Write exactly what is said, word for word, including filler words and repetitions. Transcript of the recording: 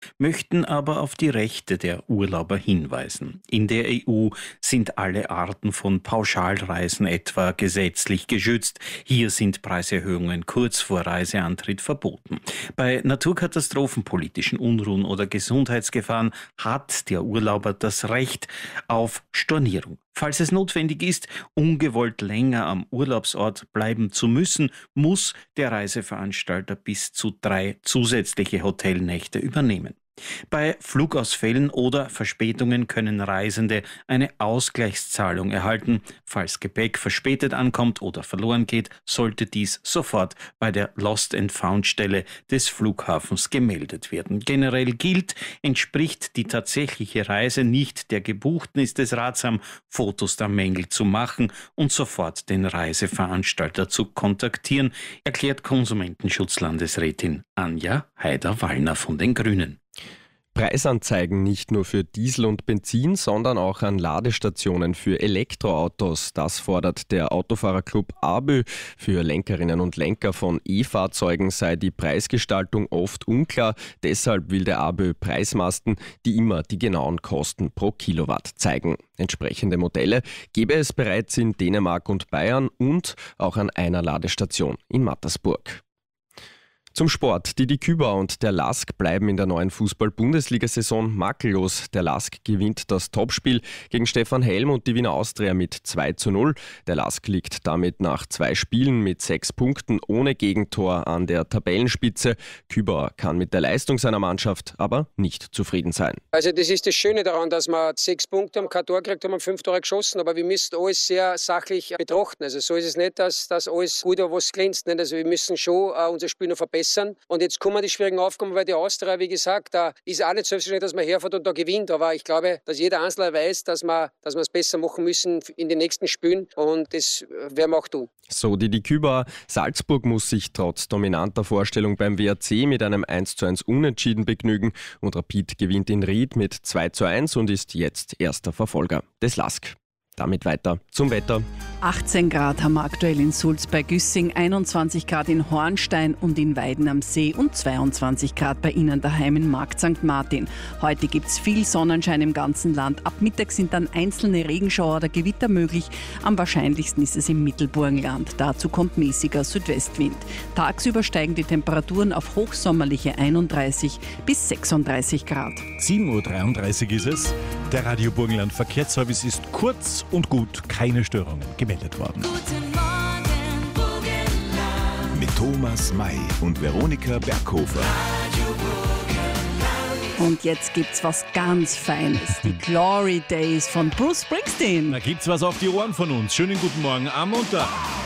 möchten aber auf die Rechte der Urlauber hinweisen. In der E U sind alle Arten von Pauschalreisen etwa gesetzlich geschützt. Hier sind Preiserhöhungen kurz vor Reiseantritt verboten. Bei Naturkatastrophen, politischen Unruhen oder Gesundheitsgefahren hat der Urlauber das Recht auf Stornierung. Falls es notwendig ist, ungewollt länger am Urlaubsort bleiben zu müssen, muss der Reiseveranstalter bis zu drei zusätzliche Hotelnächte übernehmen. Bei Flugausfällen oder Verspätungen können Reisende eine Ausgleichszahlung erhalten. Falls Gepäck verspätet ankommt oder verloren geht, sollte dies sofort bei der Lost-and-Found-Stelle des Flughafens gemeldet werden. Generell gilt, entspricht die tatsächliche Reise nicht der gebuchten, ist es ratsam, Fotos der Mängel zu machen und sofort den Reiseveranstalter zu kontaktieren, erklärt Konsumentenschutzlandesrätin Anja Haider-Wallner von den Grünen. Preisanzeigen nicht nur für Diesel und Benzin, sondern auch an Ladestationen für Elektroautos. Das fordert der Autofahrerclub ABÖ. Für Lenkerinnen und Lenker von E-Fahrzeugen sei die Preisgestaltung oft unklar. Deshalb will der ABÖ Preismasten, die immer die genauen Kosten pro Kilowatt zeigen. Entsprechende Modelle gäbe es bereits in Dänemark und Bayern und auch an einer Ladestation in Mattersburg. Zum Sport. Didi Kübauer und der LASK bleiben in der neuen Fußball-Bundesliga-Saison makellos. Der LASK gewinnt das Topspiel gegen Stefan Helm und die Wiener Austria mit zwei zu null. Der LASK liegt damit nach zwei Spielen mit sechs Punkten ohne Gegentor an der Tabellenspitze. Kübauer kann mit der Leistung seiner Mannschaft aber nicht zufrieden sein. Also das ist das Schöne daran, dass wir sechs Punkte haben, kein Tor gekriegt haben, haben fünf Tore geschossen, aber wir müssen alles sehr sachlich betrachten. Also so ist es nicht, dass, dass alles gut oder was glänzt. Nicht? Also wir müssen schon uh, unser Spiel noch verbessern. Und jetzt kommen die schwierigen Aufgaben, weil die Austria, wie gesagt, da ist auch nicht selbstverständlich, dass man herfährt und da gewinnt. Aber ich glaube, dass jeder Einzelne weiß, dass wir, dass wir es besser machen müssen in den nächsten Spielen. Und das werden wir auch tun. So Didi Kübauer. Salzburg muss sich trotz dominanter Vorstellung beim W A C mit einem eins zu eins Unentschieden begnügen. Und Rapid gewinnt in Ried mit zwei zu eins und ist jetzt erster Verfolger des LASK. Damit weiter zum Wetter. achtzehn Grad haben wir aktuell in Sulz bei Güssing, einundzwanzig Grad in Hornstein und in Weiden am See und zweiundzwanzig Grad bei Ihnen daheim in Markt Sankt Martin. Heute gibt es viel Sonnenschein im ganzen Land. Ab Mittag sind dann einzelne Regenschauer oder Gewitter möglich. Am wahrscheinlichsten ist es im Mittelburgenland. Dazu kommt mäßiger Südwestwind. Tagsüber steigen die Temperaturen auf hochsommerliche einunddreißig bis sechsunddreißig Grad. sieben Uhr dreiunddreißig ist es. Der Radio Burgenland Verkehrsservice ist kurz und gut, keine Störungen gemeldet worden. Guten Morgen, Burgenland. Mit Thomas May und Veronika Berghofer. Radio Burgenland. Und jetzt gibt's was ganz Feines. Die Glory Days von Bruce Springsteen. Da gibt's was auf die Ohren von uns. Schönen guten Morgen am Montag.